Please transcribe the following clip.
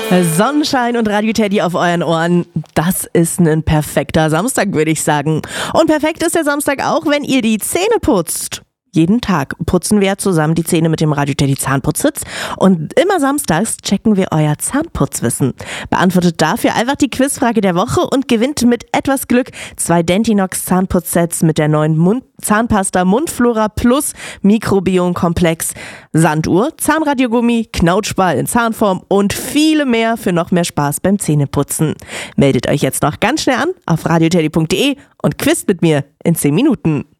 Sonnenschein und Radio Teddy auf euren Ohren. Das ist ein perfekter Samstag, würde ich sagen. Und perfekt ist der Samstag auch, wenn ihr die Zähne putzt. Jeden Tag putzen wir zusammen die Zähne mit dem Radio Teddy Zahnputzsitz und immer samstags checken wir euer Zahnputzwissen. Beantwortet dafür einfach die Quizfrage der Woche und gewinnt mit etwas Glück 2 Dentinox Zahnputzsets mit der neuen Zahnpasta Mundflora Plus Mikrobiom-Komplex, Sanduhr, Zahnradiogummi, Knautschball in Zahnform und viele mehr für noch mehr Spaß beim Zähneputzen. Meldet euch jetzt noch ganz schnell an auf radioteddy.de und quizt mit mir in 10 Minuten.